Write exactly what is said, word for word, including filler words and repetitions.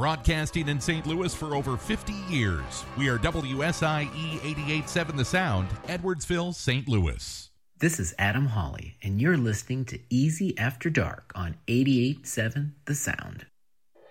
broadcasting in Saint Louis for over fifty years. We are W S I E eighty-eight point seven The Sound, Edwardsville, Saint Louis. This is Adam Hawley, and you're listening to Easy After Dark on eighty-eight point seven The Sound.